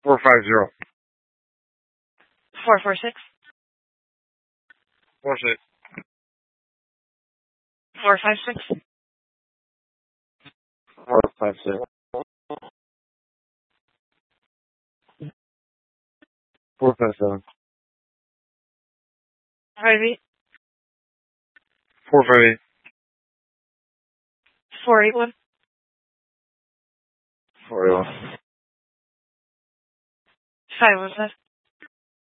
450. 446. 46. 456. 456. 457. 58. 458. 481. 481. 517.